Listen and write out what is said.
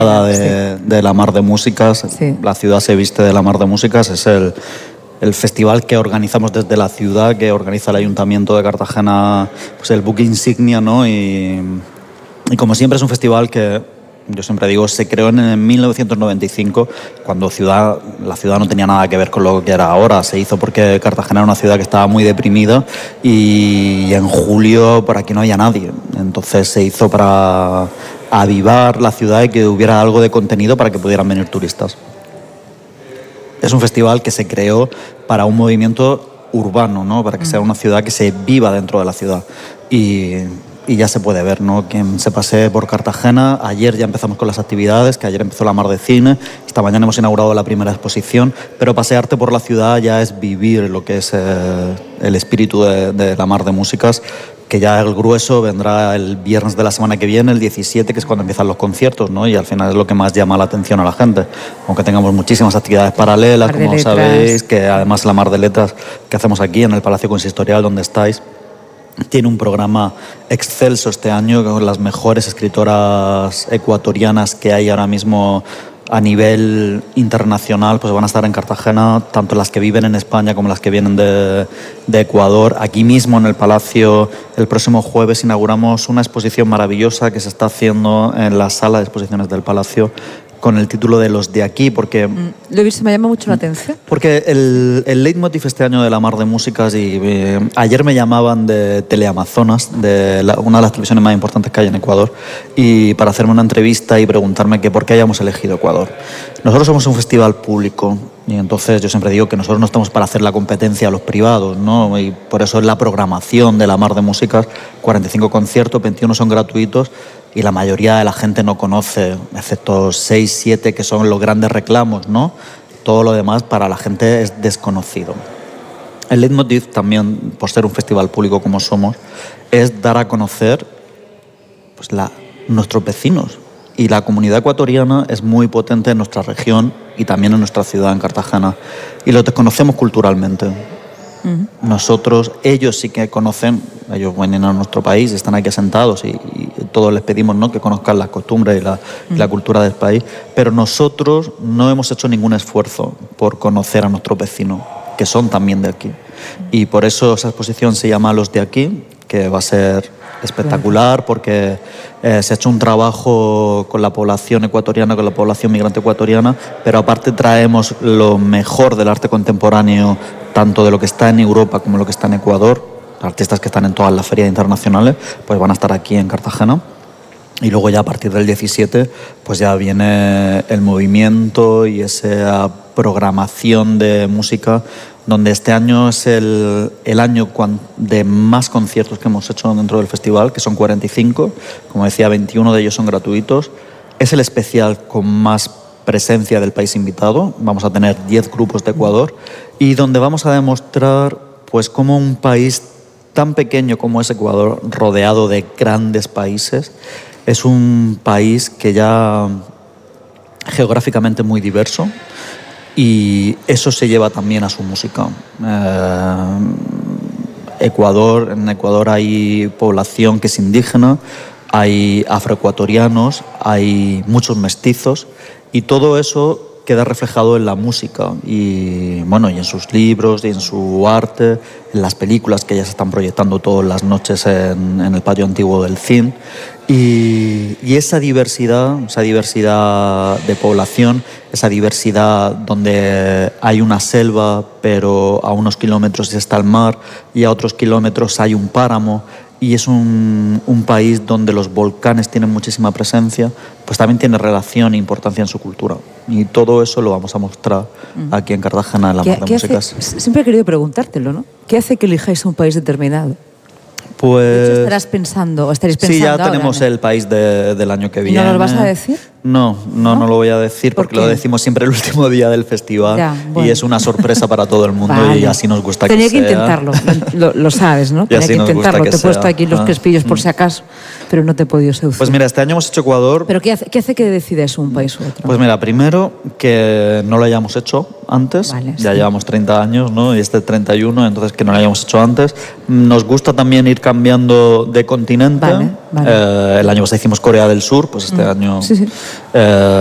de la Mar de Músicas. Sí. La ciudad se viste de la Mar de Músicas. Es el festival que organizamos desde la ciudad, que organiza el Ayuntamiento de Cartagena, pues el buque insignia, ¿no? Y como siempre es un festival que, yo siempre digo, se creó en 1995, cuando la ciudad no tenía nada que ver con lo que era ahora. Se hizo porque Cartagena era una ciudad que estaba muy deprimida y en julio por aquí no había nadie. Entonces se hizo para avivar la ciudad y que hubiera algo de contenido para que pudieran venir turistas. Es un festival que se creó para un movimiento urbano, ¿no? Para que sea una ciudad que se viva dentro de la ciudad. Y ya se puede ver, ¿no? Quien se pase por Cartagena, ayer ya empezamos con las actividades, que ayer empezó la Mar de Cine, esta mañana hemos inaugurado la primera exposición, pero pasearte por la ciudad ya es vivir lo que es el espíritu de la Mar de Músicas, que ya el grueso vendrá el viernes de la semana que viene, el 17, que es cuando empiezan los conciertos, ¿no? Y al final es lo que más llama la atención a la gente, aunque tengamos muchísimas actividades paralelas, como sabéis, que además la Mar de Letras que hacemos aquí en el Palacio Consistorial, donde estáis, tiene un programa excelso este año con las mejores escritoras ecuatorianas que hay ahora mismo a nivel internacional. Pues van a estar en Cartagena, tanto las que viven en España como las que vienen de Ecuador. Aquí mismo en el Palacio, el próximo jueves inauguramos una exposición maravillosa que se está haciendo en la sala de exposiciones del Palacio, con el título de Los de aquí, porque... Lo he visto, me llama mucho la atención. Porque el leitmotiv este año de la Mar de Músicas, y ayer me llamaban de Teleamazonas, una de las televisiones más importantes que hay en Ecuador, y para hacerme una entrevista y preguntarme que por qué hayamos elegido Ecuador. Nosotros somos un festival público, y entonces yo siempre digo que nosotros no estamos para hacer la competencia a los privados, ¿no? Y por eso es la programación de la Mar de Músicas, 45 conciertos, 21 son gratuitos, y la mayoría de la gente no conoce, excepto 6, 7 que son los grandes reclamos, ¿no? Todo lo demás para la gente es desconocido. El leitmotiv también, por ser un festival público como somos, es dar a conocer pues, nuestros vecinos. Y la comunidad ecuatoriana es muy potente en nuestra región y también en nuestra ciudad, en Cartagena. Y lo desconocemos culturalmente. Nosotros, ellos sí que conocen, ellos vienen a nuestro país, están aquí asentados y todos les pedimos, ¿no?, que conozcan las costumbres y la cultura del país, pero nosotros no hemos hecho ningún esfuerzo por conocer a nuestros vecinos, que son también de aquí. Y por eso esa exposición se llama Los de aquí, que va a ser espectacular porque se ha hecho un trabajo con la población ecuatoriana, con la población migrante ecuatoriana, pero aparte traemos lo mejor del arte contemporáneo, tanto de lo que está en Europa como lo que está en Ecuador. Artistas que están en todas las ferias internacionales pues van a estar aquí en Cartagena. Y luego ya a partir del 17 pues ya viene el movimiento y esa programación de música, donde este año es el año de más conciertos que hemos hecho dentro del festival, que son 45, como decía, 21 de ellos son gratuitos. Es el especial con más presencia del país invitado, vamos a tener 10 grupos de Ecuador, y donde vamos a demostrar pues cómo un país tan pequeño como es Ecuador, rodeado de grandes países, es un país que ya geográficamente muy diverso, y eso se lleva también a su música. En Ecuador hay población que es indígena, hay afroecuatorianos, hay muchos mestizos, y todo eso queda reflejado en la música y bueno, y en sus libros y en su arte, en las películas que ya se están proyectando todas las noches en el patio antiguo del CIN. Y esa diversidad de población, esa diversidad donde hay una selva, pero a unos kilómetros está el mar y a otros kilómetros hay un páramo, y es un país donde los volcanes tienen muchísima presencia, pues también tiene relación e importancia en su cultura. Y todo eso lo vamos a mostrar aquí en Cartagena, en la Mar de Músicas. Siempre he querido preguntártelo, ¿no? ¿Qué hace que elijáis un país determinado? Pues... De hecho, estaréis pensando Sí, ya ahora, tenemos, ¿no?, el país del año que viene. ¿Y no lo vas a decir? No lo voy a decir porque lo decimos siempre el último día del festival. Ya, bueno. Y es una sorpresa para todo el mundo. Vale. Y así nos gusta que sea. Tenía que intentarlo, lo sabes, ¿no? Tenía que intentarlo. Te he puesto aquí los crespillos por si acaso, pero no te he podido seducir. Pues mira, este año hemos hecho Ecuador. ¿Pero qué hace que decides un país u otro? Pues mira, primero que no lo hayamos hecho antes. Vale, ya llevamos 30 años, ¿no? Y este 31, entonces que no lo hayamos hecho antes. Nos gusta también ir cambiando de continente. Vale. Vale. El año pasado hicimos Corea del Sur, pues este año... Sí, sí.